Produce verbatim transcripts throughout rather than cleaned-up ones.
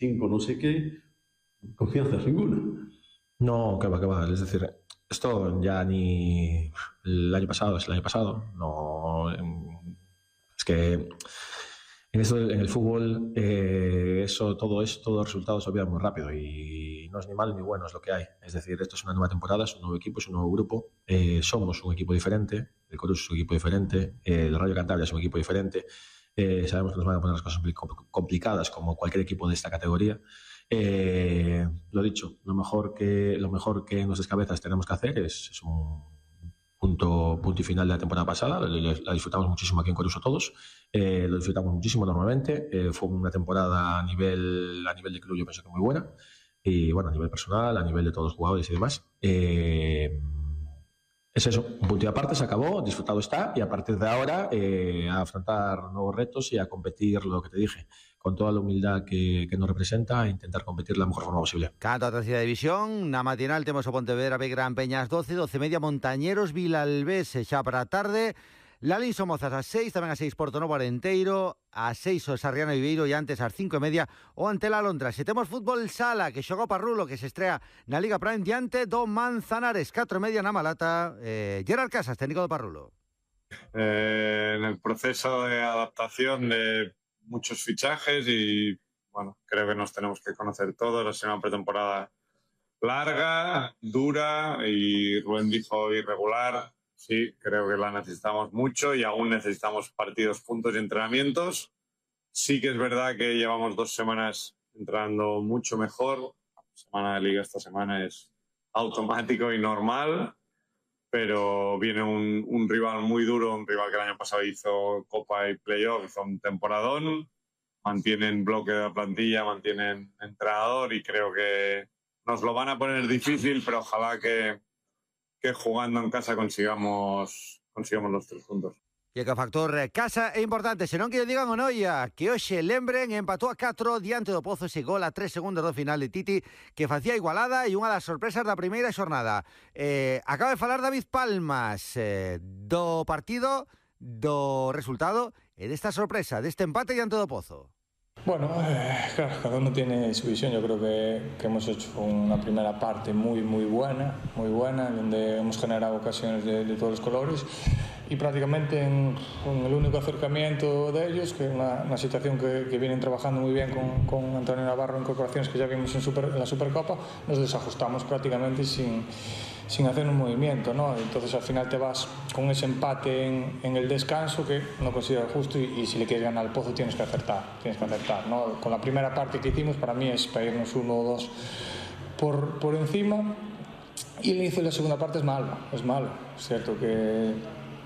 cinco, no sé qué, confianza ninguna. No, que va, que va. Es decir, esto ya ni el año pasado es el año pasado. No, es que en, esto, en el fútbol eh, eso, todo eso, todos los resultados se olvidan muy rápido y no es ni malo ni bueno, es lo que hay. Es decir, esto es una nueva temporada, es un nuevo equipo, es un nuevo grupo. Eh, somos un equipo diferente, el Coruso es un equipo diferente, eh, el Rayo Cantabria es un equipo diferente. Eh, sabemos que nos van a poner las cosas complicadas como cualquier equipo de esta categoría. Eh, lo dicho, lo mejor que lo mejor que en nuestras cabezas tenemos que hacer es, es un punto, punto y final de la temporada pasada. La, la disfrutamos muchísimo aquí en Coruso todos, eh, lo disfrutamos muchísimo normalmente. Eh, fue una temporada a nivel a nivel de club, yo pienso que muy buena, y bueno, a nivel personal, a nivel de todos los jugadores y demás. Eh, Es eso, un punto y aparte, se acabó, disfrutado está, y a partir de ahora eh, a afrontar nuevos retos y a competir, lo que te dije, con toda la humildad que, que nos representa, a intentar competir de la mejor forma posible. Canto a tercera división, na matinal temos o Pontevedra B Gran Peñas doce, doce media Montañeros Vilalbés xa para a tarde. Lalín Somozas ás seis, tamén ás seis Porto Novo Arenteiro, ás seis o Sarriano Viveiro e antes ás cinco e media o Antela Londra. Se temos fútbol sala, que xoga o Parrulo, que se estrea na Liga Prime diante do Manzanares, catro e media na Malata. Eh, Gerard Casas, técnico do Parrulo. Eh, en el proceso de adaptación de muchos fichajes y bueno, creo que nos tenemos que conocer todos. Ha sido una pretemporada larga, dura y Rubén dijo irregular. Sí, creo que la necesitamos mucho y aún necesitamos partidos, puntos y entrenamientos. Sí que es verdad que llevamos dos semanas entrenando mucho mejor. La semana de liga esta semana es automático y normal, pero viene un, un rival muy duro, un rival que el año pasado hizo Copa y Playoff, hizo un temporadón. Mantienen bloque de la plantilla, mantienen entrenador y creo que nos lo van a poner difícil, pero ojalá que que jugando en casa consigamos consigamos los tres puntos. E que o factor casa é importante, senón que lle digan o Noia, que hoxe lembren, empatou a catro diante do Pozo, ese gol a tres segundos do final de Titi, que facía igualada e unha das sorpresas da primeira xornada. Eh, acaba de falar David Palmas eh, do partido, do resultado e desta sorpresa, deste empate diante do Pozo. Bueno, eh, claro, cada uno tiene su visión. Yo creo que, que hemos hecho una primera parte muy, muy buena, muy buena, donde hemos generado ocasiones de, de todos los colores y prácticamente en, en el único acercamiento de ellos, que es una, una situación que, que vienen trabajando muy bien con, con Antonio Navarro en incorporaciones que ya vimos en, super, en la Supercopa, nos desajustamos prácticamente sin, sin hacer un movimiento, ¿no? Entonces al final te vas con ese empate en, en el descanso que no considero justo y, y si le quieres ganar al Pozo tienes que acertar, tienes que acertar, ¿no? Con la primera parte que hicimos para mí es para irnos uno o dos por, por encima y el inicio de la segunda parte es malo, es malo, es cierto que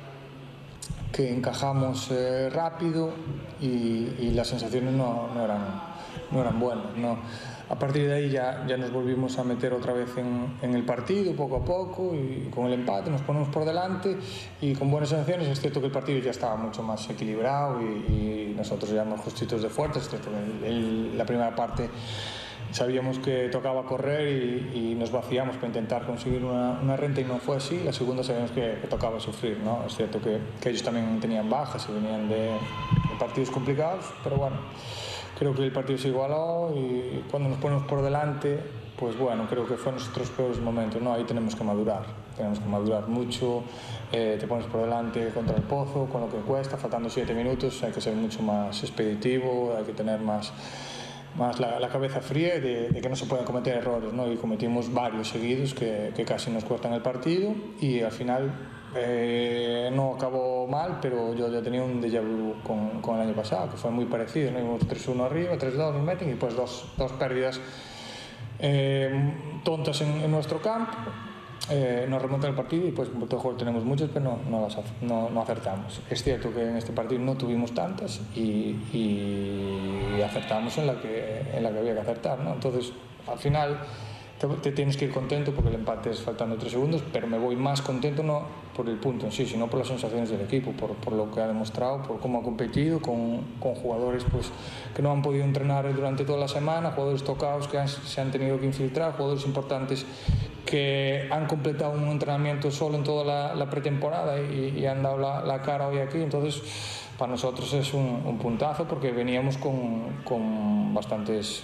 que encajamos eh, rápido y, y las sensaciones no, no, eran, no eran buenas, ¿no? A partir de ahí ya, ya nos volvimos a meter otra vez en, en el partido poco a poco y con el empate nos ponemos por delante y con buenas sensaciones. Es cierto que el partido ya estaba mucho más equilibrado y, y nosotros ya éramos justitos de fuertes. Es cierto que el, la primera parte sabíamos que tocaba correr y, y nos vaciamos para intentar conseguir una, una renta y no fue así. La segunda sabíamos que, que tocaba sufrir, ¿no? Es cierto que, que ellos también tenían bajas y venían de, de partidos complicados, pero bueno, creo que el partido se igualó y cuando nos ponemos por delante, pues bueno, creo que fue nuestros peores momentos, ¿no? Ahí tenemos que madurar, tenemos que madurar mucho. Eh, te pones por delante contra el Pozo, con lo que cuesta, faltando siete minutos, hay que ser mucho más expeditivo, hay que tener más... más la, la cabeza fría de, de que no se pueden cometer errores, ¿no? Y cometimos varios seguidos que, que casi nos cortan el partido y al final eh, no acabó mal, pero yo ya tenía un déjà vu con, con el año pasado, que fue muy parecido, ¿no? Íbamos tres uno arriba, tres dos nos meten y pues dos, dos pérdidas eh, tontas en, en nuestro campo. Eh, nos remontan el partido y pues en el juego tenemos muchos pero no, no, las, no, no acertamos. Es cierto que en este partido no tuvimos tantas y, y acertamos en la, que, en la que había que acertar, ¿no? Entonces al final te, te tienes que ir contento porque el empate es faltando tres segundos, pero me voy más contento no por el punto en sí, sino por las sensaciones del equipo, por, por lo que ha demostrado, por cómo ha competido con, con jugadores pues, que no han podido entrenar durante toda la semana, jugadores tocados que han, se han tenido que infiltrar, jugadores importantes que han completado un entrenamiento solo en toda la, la pretemporada y, y han dado la, la cara hoy aquí. Entonces para nosotros es un, un puntazo porque veníamos con, con bastantes